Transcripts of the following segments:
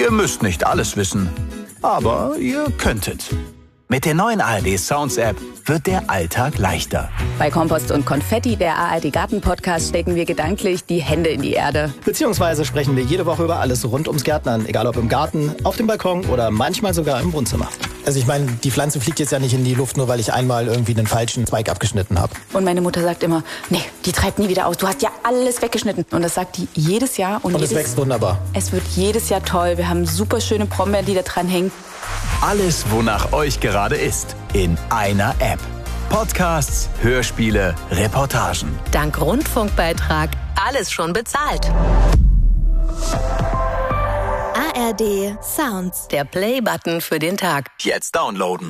Ihr müsst nicht alles wissen, aber ihr könntet. Mit der neuen ARD Sounds App wird der Alltag leichter. Bei Kompost und Konfetti, der ARD Garten-Podcast, stecken wir gedanklich die Hände in die Erde. Beziehungsweise sprechen wir jede Woche über alles rund ums Gärtnern, egal ob im Garten, auf dem Balkon oder manchmal sogar im Wohnzimmer. Also ich meine, die Pflanze fliegt jetzt ja nicht in die Luft, nur weil ich einmal irgendwie einen falschen Zweig abgeschnitten habe. Und meine Mutter sagt immer, nee, die treibt nie wieder aus, du hast ja alles weggeschnitten. Und das sagt die jedes Jahr. Und es wächst wunderbar. Es wird jedes Jahr toll, wir haben super schöne Brombeeren, die da dran hängen. Alles, wonach euch gerade ist, in einer App. Podcasts, Hörspiele, Reportagen. Dank Rundfunkbeitrag alles schon bezahlt. ARD Sounds, der Play-Button für den Tag. Jetzt downloaden.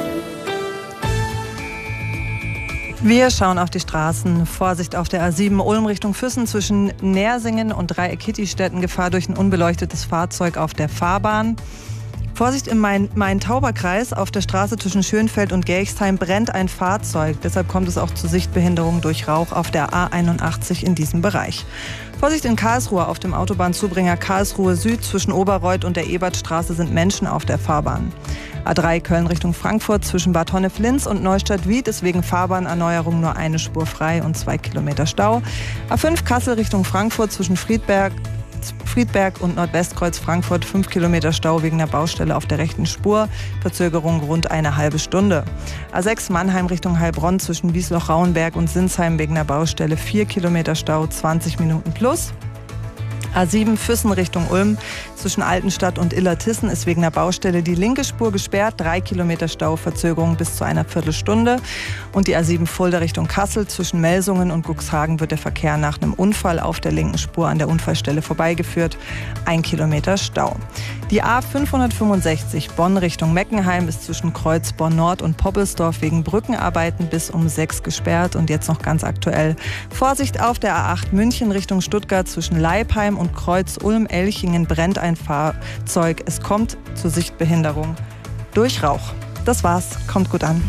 Wir schauen auf die Straßen. Vorsicht auf der A7 Ulm Richtung Füssen zwischen Nersingen und Dreieck-Kittistetten. Gefahr durch ein unbeleuchtetes Fahrzeug auf der Fahrbahn. Vorsicht im Main-Tauber-Kreis. Auf der Straße zwischen Schönfeld und Gerchsheim brennt ein Fahrzeug. Deshalb kommt es auch zu Sichtbehinderungen durch Rauch auf der A81 in diesem Bereich. Vorsicht in Karlsruhe auf dem Autobahnzubringer Karlsruhe Süd. Zwischen Oberreuth und der Ebertstraße sind Menschen auf der Fahrbahn. A3 Köln Richtung Frankfurt zwischen Bad Honnef-Linz und Neustadt-Wied ist wegen Fahrbahnerneuerung nur eine Spur frei und 2 Kilometer Stau. A5 Kassel Richtung Frankfurt zwischen Friedberg und Nordwestkreuz Frankfurt 5 Kilometer Stau wegen der Baustelle auf der rechten Spur. Verzögerung rund eine halbe Stunde. A6 Mannheim Richtung Heilbronn zwischen Wiesloch-Rauenberg und Sinsheim wegen der Baustelle 4 Kilometer Stau, 20 Minuten plus. A7 Füssen Richtung Ulm zwischen Altenstadt und Illertissen ist wegen der Baustelle die linke Spur gesperrt, 3 Kilometer Stau, Verzögerung bis zu einer Viertelstunde. Und die A7 Fulda Richtung Kassel zwischen Melsungen und Cuxhagen wird der Verkehr nach einem Unfall auf der linken Spur an der Unfallstelle vorbeigeführt, 1 Kilometer Stau. Die A565 Bonn Richtung Meckenheim ist zwischen Kreuzborn Nord und Poppelsdorf wegen Brückenarbeiten bis um 6 gesperrt. Und jetzt noch ganz aktuell: Vorsicht auf der A8 München Richtung Stuttgart zwischen Leipheim und Kreuz Ulm-Elchingen brennt ein Fahrzeug. Es kommt zur Sichtbehinderung durch Rauch. Das war's. Kommt gut an.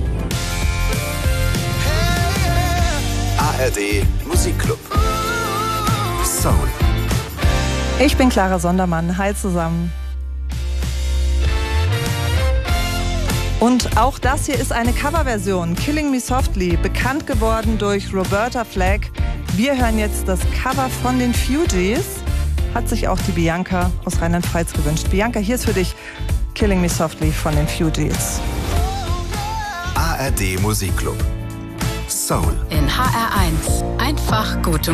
ARD Musikclub. Soul. Ich bin Clara Sondermann. Hi zusammen. Und auch das hier ist eine Coverversion. Killing Me Softly, bekannt geworden durch Roberta Flack. Wir hören jetzt das Cover von den Fugees. Hat sich auch die Bianca aus Rheinland-Pfalz gewünscht. Bianca, hier ist für dich Killing Me Softly von den Fugees. ARD Musikclub. Soul. In HR1. Einfach gute